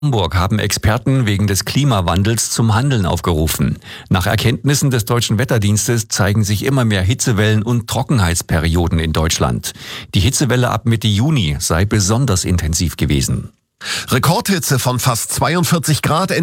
Hamburg haben Experten wegen des Klimawandels zum Handeln aufgerufen. Nach Erkenntnissen des Deutschen Wetterdienstes zeigen sich immer mehr Hitzewellen und Trockenheitsperioden in Deutschland. Die Hitzewelle ab Mitte Juni sei besonders intensiv gewesen. Rekordhitze von fast 42 Grad